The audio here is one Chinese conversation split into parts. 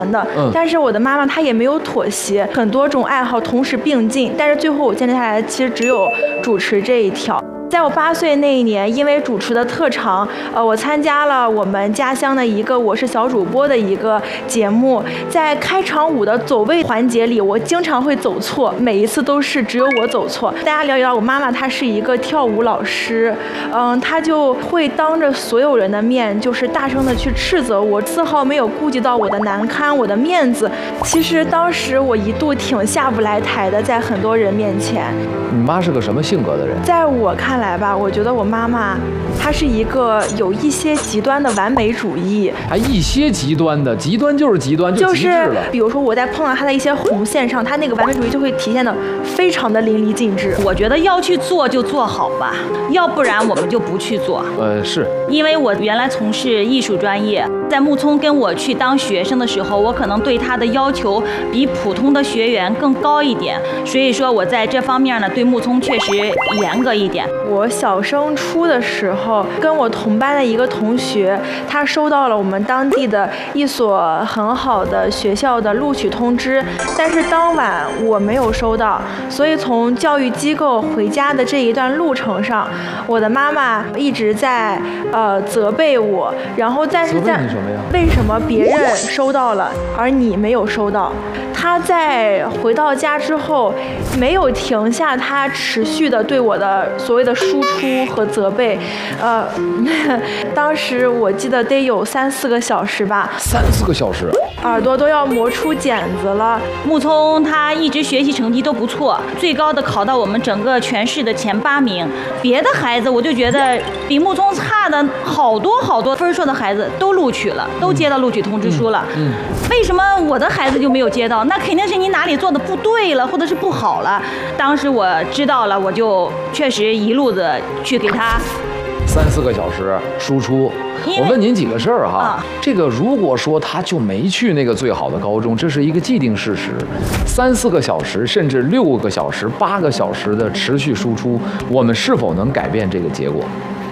的，但是我的妈妈她也没有妥协，很多种爱好同时并进，但是最后我坚持下来，其实只有主持这一条。在我8岁那一年，因为主持的特长，我参加了我们家乡的一个我是小主播的一个节目，在开场舞的走位环节里，我经常会走错，每一次都是只有我走错。大家了解到我妈妈她是一个跳舞老师，她就会当着所有人的面，就是大声的去斥责我，丝毫没有顾及到我的难堪、我的面子。其实当时我一度挺下不来台的，在很多人面前。 你妈是个什么性格的人？ 在我看来吧，我觉得我妈妈她是一个有一些极端的完美主义， 还一些极端的，极端就是极端，就极致了。 比如说我在碰到她的一些红线上，她那个完美主义就会体现的非常的淋漓尽致。 我觉得要去做就做好吧，要不然我们就不去做。 是因为我原来从事艺术专业，在木聪跟我去当学生的时候，我可能对他的要求比普通的学员更高一点，所以说我在这方面呢，对木聪确实严格一点。 我小升初的时候，跟我同班的一个同学，他收到了我们当地的一所很好的学校的录取通知，但是当晚我没有收到，所以从教育机构回家的这一段路程上，我的妈妈一直在责备我，然后但是在为什么别人收到了而你没有收到？他在回到家之后没有停下他持续的对我的所谓的输出和责备，当时我记得得有3、4个小时吧 ，3、4个小时， 耳朵都要磨出茧子了。 木聪他一直学习成绩都不错，最高的考到我们整个全市的前8名。别的孩子我就觉得比木聪差的好多分数的孩子都录取了，都接到录取通知书了。为什么我的孩子就没有接到？那肯定是你哪里做的不对了，或者是不好了。当时我知道了，我就确实一路子去给他 3、4个小时输出。我问您几个事儿哈，这个如果说他就没去那个最好的高中，这是一个既定事实。3、4个小时，甚至6个小时、8个小时的持续输出，我们是否能改变这个结果？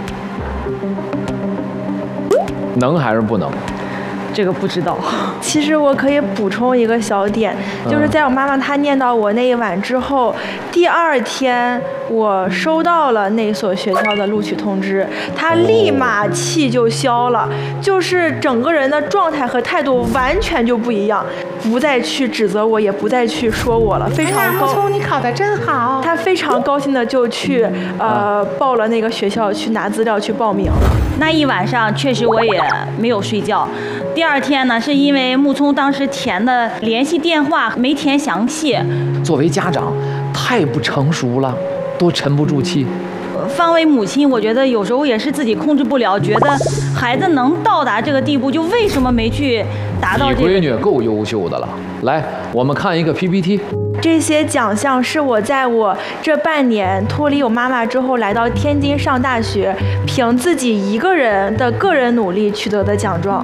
能还是不能？ 这个不知道。 其实我可以补充一个小点，就是在我妈妈她念叨我那一晚之后，第2天我收到了那所学校的录取通知，她立马气就消了，就是整个人的状态和态度完全就不一样，不再去指责我，也不再去说我了，非常高。 木聪，你考得真好。 她非常高兴的就去报了那个学校，去拿资料去报名了。 那一晚上确实我也没有睡觉。第2天呢，是因为木聪当时填的联系电话没填详细。 作为家长，太不成熟了，都沉不住气。 方为母亲，我觉得有时候也是自己控制不了，觉得孩子能到达这个地步，就为什么没去达到这个？ 你闺女够优秀的了。来，我们看一个 PPT。 这些奖项是我在我这半年脱离我妈妈之后来到天津上大学，凭自己一个人的个人努力取得的奖状。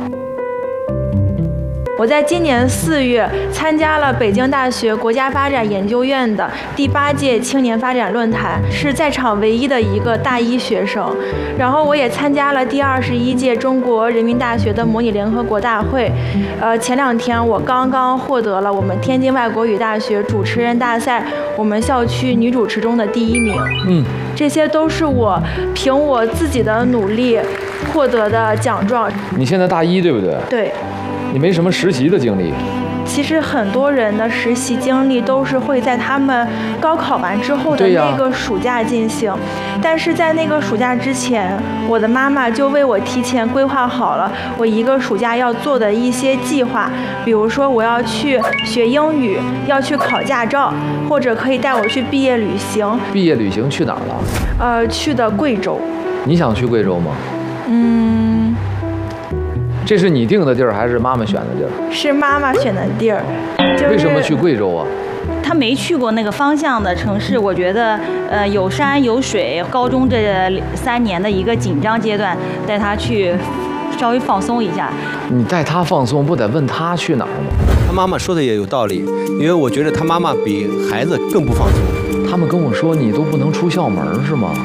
我在今年4月参加了北京大学国家发展研究院的第8届青年发展论坛，是在场唯一的一个大1学生。然后我也参加了第21届中国人民大学的模拟联合国大会。前2天我刚刚获得了我们天津外国语大学主持人大赛我们校区女主持中的第1名。这些都是我凭我自己的努力获得的奖状。 你现在大1对不对？ 对。 你没什么实习的经历。 其实很多人的实习经历都是会在他们高考完之后的那个暑假进行，但是在那个暑假之前，我的妈妈就为我提前规划好了我一个暑假要做的一些计划，比如说我要去学英语，要去考驾照，或者可以带我去毕业旅行。 毕业旅行去哪儿了？ 去的贵州。 你想去贵州吗？这是你定的地儿还是妈妈选的地儿？ 是妈妈选的地儿。 为什么去贵州啊？ 他没去过那个方向的城市，我觉得有山有水，高中这3年的一个紧张阶段，带他去稍微放松一下。 你带他放松，不得问他去哪儿吗？ 他妈妈说的也有道理，因为我觉得他妈妈比孩子更不放松。 他们跟我说你都不能出校门是吗？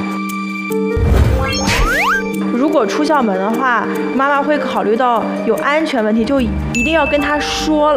如果出校门的话，妈妈会考虑到有安全问题，就一定要跟他说